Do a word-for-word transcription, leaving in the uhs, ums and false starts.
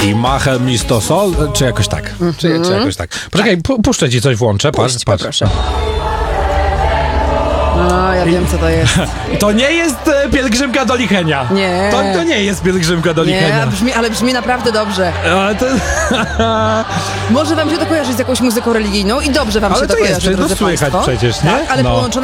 I Mache Misto Sol, czy jakoś tak. Mm-hmm. Czy, czy jakoś tak. Poczekaj, pu- puszczę ci coś, włączę. Patrz, Puść, patrz. poproszę. No, ja wiem, co to jest. To nie jest e, pielgrzymka do Lichenia. Nie. To, to nie jest pielgrzymka do Nie, Lichenia. brzmi, ale brzmi naprawdę dobrze. Ale to... Może wam się to kojarzyć z jakąś muzyką religijną i dobrze wam Ale się to, to jest, kojarzy, no drodzy słychać państwo. przecież, nie? Tak, ale No. połączone